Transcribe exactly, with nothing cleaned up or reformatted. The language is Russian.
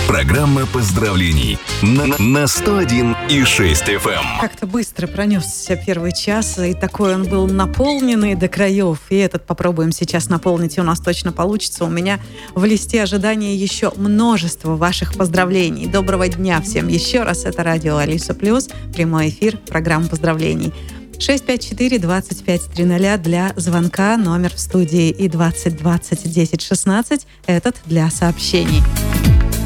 Программа поздравлений на, на сто один и шесть эф эм. Как-то быстро пронесся первый час, и такой он был наполненный до краев. И этот попробуем сейчас наполнить, и у нас точно получится. У меня в листе ожидания еще множество ваших поздравлений. Доброго дня всем еще раз. Это радио Алиса Плюс, прямой эфир, программа поздравлений. шесть пять четыре двадцать пять триста для звонка, номер в студии, и двадцать двадцать десять шестнадцать этот для сообщений.